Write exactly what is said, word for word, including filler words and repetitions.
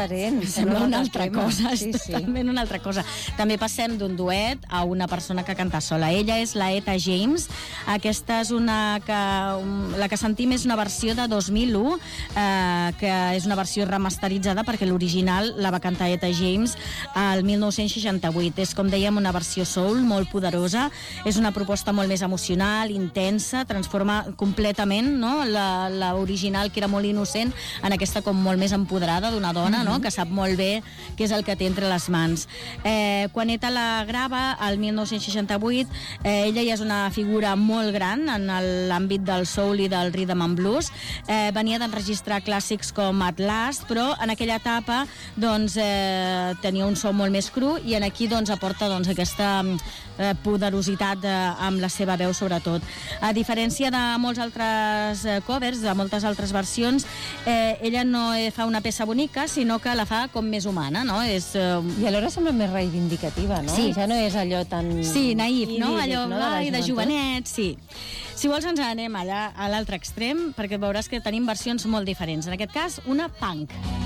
diferent. Sembla una altra cosa, és sí, sí. totalment una altra cosa. També passem d'un duet a una persona que canta sola. Ella és la Etta James. Aquesta és una que... La que sentim és una versió de dos mil u, eh, que és una versió remasteritzada perquè l'original la va cantar Etta James al mil nou-cents seixanta-vuit. És, com dèiem, una versió soul molt poderosa. És una proposta molt més emocional, intensa, transforma completament, no?, la, la original, que era molt innocent, en aquesta com molt més empoderada d'una dona, mm-hmm. no?, que sap molt bé què és el que té entre les mans. Eh, quan Etta la grava, al mil nou-cents seixanta-vuit, eh, ella ja és una figura molt gran en l'àmbit del soul i del rhythm and blues. Eh, venia d'enregistrar clàssics com At Last, però en aquella etapa doncs, eh, tenia un so molt més cru, i en aquí doncs, aporta doncs, aquesta eh, poderositat eh, amb la seva veu, sobretot. A diferència de molts altres eh, covers, de moltes altres versions, eh, ella no fa una peça bonica, sinó que la fa com més humana, no? És, eh... I alhora sembla més reivindicativa, no? Sí. Ja no és allò tan... Sí, naïf, no? idílic, Allò no? va, de, i de jovenet, sí. Si vols ens anem allà a l'altre extrem, perquè veuràs que tenim versions molt diferents. En aquest cas, una punk.